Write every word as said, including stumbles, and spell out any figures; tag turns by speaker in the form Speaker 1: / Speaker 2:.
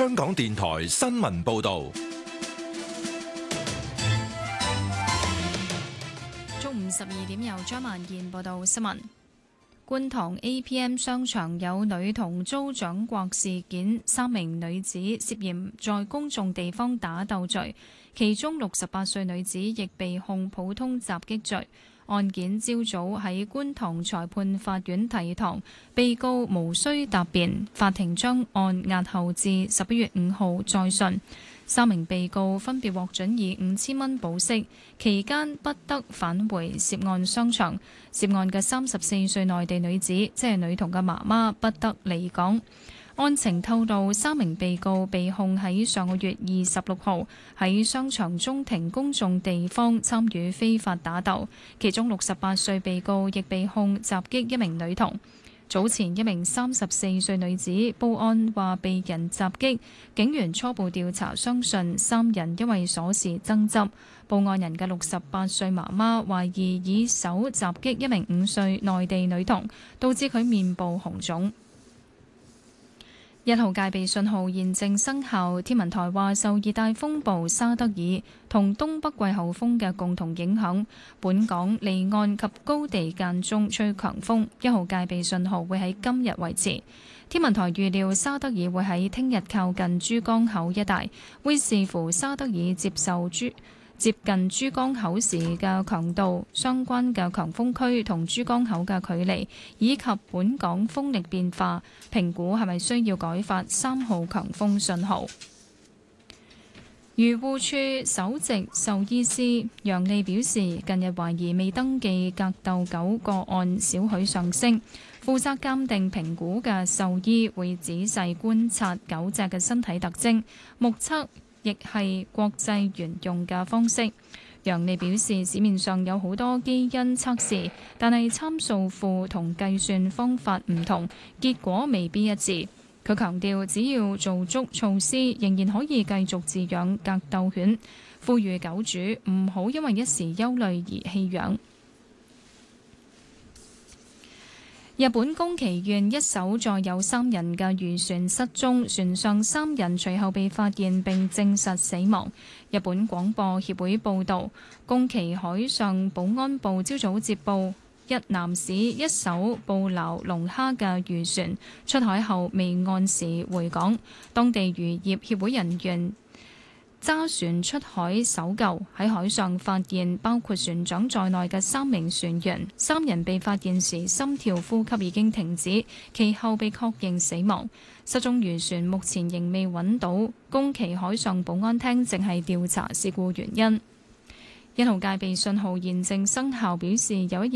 Speaker 1: 香港電台新聞報道。
Speaker 2: 中午十二點由張萬燕報道新聞。觀塘 A P M 商場有女童遭掌摑事件，三名女子涉嫌在公眾地方打鬥罪，其中六十八歲女子亦被控普通襲擊罪。案件朝早喺觀塘裁判法院提堂，被告無需答辯，法庭將案押後至十一月五號再訊。三名被告分別獲准以五千蚊保釋，期間不得返回涉案商場。涉案嘅三十四歲內地女子，即係女童嘅媽媽，不得離港。案情透露，三名被告被控喺上個月二十六號喺商場中庭公眾地方參與非法打鬥，其中六十八歲被告亦被控襲擊一名女童。早前一名三十四歲女子報案話被人襲擊，警員初步調查相信三人因為鎖匙爭執。報案人嘅六十八歲媽媽懷疑以手襲擊一名五歲內地女童，導致佢面部紅腫。一號戒備信號現正生效，天文台話受熱帶風暴沙德爾同東北季候風嘅共同影響，本港離岸及高地間中吹強風，一號戒備信號會喺今日維持。天文台預料沙德爾會喺聽日靠近珠江口一帶，會視乎沙德爾接受珠接近珠江口時嘅強度、相關嘅強風區同珠江口嘅距離，以及本港風力變化，評估係咪需要改發三號強風信號。漁護署首席獸醫師楊利表示，近日懷疑未登記格鬥狗個案少許上升，負責鑑定評估嘅獸醫會仔細觀察狗隻嘅身體特徵，目測亦係國際沿用嘅方式。楊利表示，市面上有好多基因測試，但係參數庫同計算方法唔同，結果未必一致。佢強調，只要做足措施，仍然可以繼續飼養格鬥犬，呼籲狗主唔好因為一時憂慮而棄養。日本宮崎縣一艘載有三人嘅漁船失蹤，船上三人隨後被發現並證實死亡。日本廣播協會報導，宮崎海上保安部朝早接報，一男市一艘捕撈龍蝦嘅漁船出海後未按時回港，當地漁業協會人員揸船出海搜救，喺海上發現包括船長在內嘅三名船員，三人被發現時心跳呼吸已經停止，其後被確認死亡。失蹤漁船目前仍未揾到，宮崎海上保安廳正係調查事故原因。一號戒備信號現正生效，表示有一